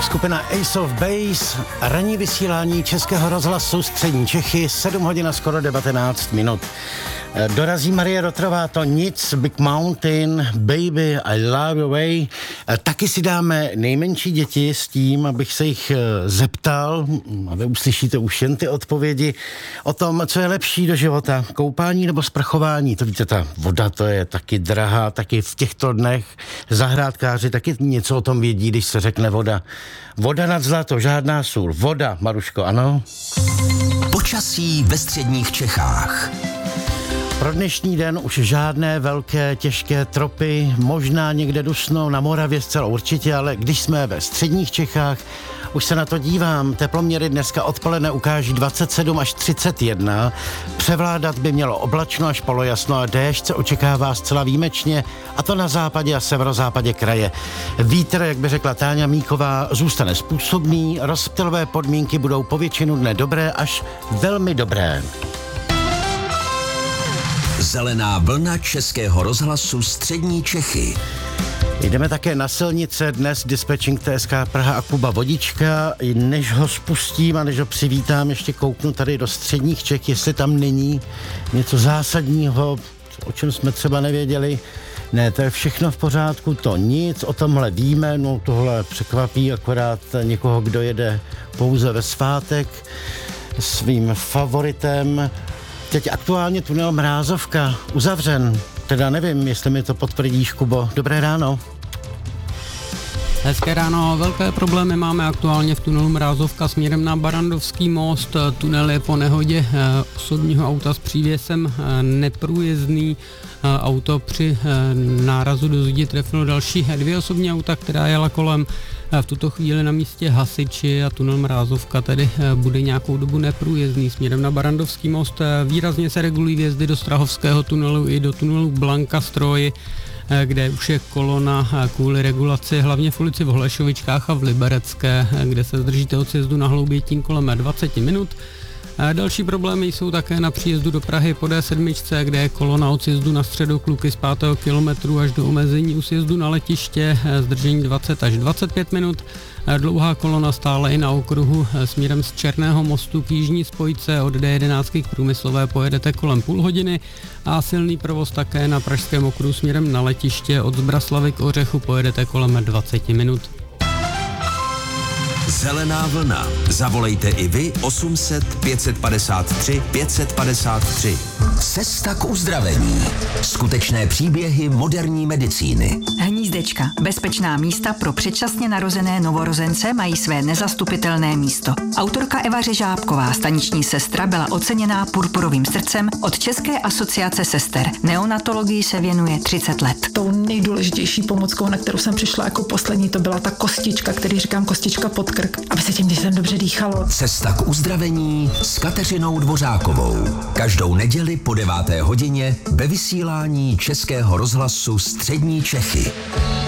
Skupina Ace of Base, ranní vysílání Českého rozhlasu Střední Čechy, 7 hodin a skoro 19 minut. Dorazí Marie Rotrová, to nic, Big Mountain, Baby, I Love Your Way. Taky si dáme nejmenší děti s tím, abych se jich zeptal, a vy uslyšíte už jen ty odpovědi, o tom, co je lepší do života, koupání nebo sprchování. To víte, ta voda, to je taky drahá, taky v těchto dnech zahrádkáři taky něco o tom vědí, když se řekne voda. Voda nad zlato, žádná sůl. Voda, Maruško, ano? Počasí ve středních Čechách. Pro dnešní den už žádné velké, těžké tropy, možná někde dusnou na Moravě zcela určitě, ale když jsme ve středních Čechách, už se na to dívám, teploměry dneska odpoledne ukáží 27 až 31, převládat by mělo oblačno až polojasno a déšť se očekává zcela výjimečně, a to na západě a severozápadě kraje. Vítr, jak by řekla Táňa Míková, zůstane způsobný, rozptylové podmínky budou po většinu dne dobré až velmi dobré. Zelená vlna Českého rozhlasu Střední Čechy. Jdeme také na silnice, dnes dispečing TSK Praha a Kuba Vodička. Než ho spustím a než ho přivítám, ještě kouknu tady do středních Čech, jestli tam není něco zásadního, o čem jsme třeba nevěděli. Ne, to je všechno v pořádku, to nic, o tomhle víme, no tohle překvapí akorát někoho, kdo jede pouze ve svátek svým favoritem. Teď aktuálně tunel Mrázovka uzavřen, teda nevím, jestli mi to potvrdíš, Kubo. Dobré ráno. Hezké ráno, velké problémy máme aktuálně v tunelu Mrázovka směrem na Barrandovský most. Tunel je po nehodě osobního auta s přívěsem neprůjezdný. Auto při nárazu do zdi trefilo další 2 osobní auta, která jela kolem. V tuto chvíli na místě hasiči a tunel Mrázovka tedy bude nějakou dobu neprůjezdný směrem na Barrandovský most. Výrazně se regulují vjezdy do Strahovského tunelu i do tunelu Blanka Stroj, kde už je kolona kvůli regulaci hlavně v ulici v Holešovičkách a v Liberecké, kde se zdržíte od sjezdu na Hloubětín kolem 20 minut. Další problémy jsou také na příjezdu do Prahy po D7, kde je kolona od sjezdu na Středokluky z 5. kilometru až do omezení u sjezdu na letiště, zdržení 20 až 25 minut. Dlouhá kolona stále i na okruhu směrem z Černého mostu k jižní spojce od D11 k Průmyslové pojedete kolem půl hodiny a silný provoz také na pražském okruhu směrem na letiště od Zbraslavy k Ořechu pojedete kolem 20 minut. Zelená vlna. Zavolejte i vy 800 553 553. Cesta k uzdravení. Skutečné příběhy moderní medicíny. Hnízdečka. Bezpečná místa pro předčasně narozené novorozence mají své nezastupitelné místo. Autorka Eva Řežábková, staniční sestra, byla oceněná purpurovým srdcem od České asociace sester. Neonatologii se věnuje 30 let. Tou nejdůležitější pomůckou, na kterou jsem přišla jako poslední, to byla ta kostička, který říkám kostička pod krk, aby se tím dětem dobře dýchalo. Cesta k uzdravení s Kateřinou Dvořákovou. Každou neděli po 9. hodině ve vysílání Českého rozhlasu Střední Čechy.